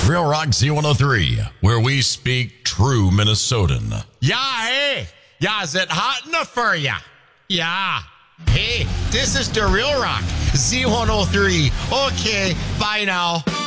Real Rock Z103, where we speak true Minnesotan. Yeah, hey. Yeah, is it hot enough for ya? Yeah. Hey, this is the Real Rock Z103. Okay, bye now.